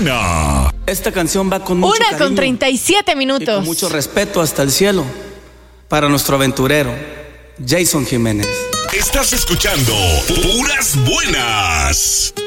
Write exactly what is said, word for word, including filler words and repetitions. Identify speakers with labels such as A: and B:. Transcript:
A: buena.
B: Esta canción va con mucho
C: Una
B: cariño
C: con treinta y siete
B: y
C: minutos.
B: con mucho respeto hasta el cielo para nuestro aventurero Jason Jiménez.
A: Estás escuchando Puras Buenas.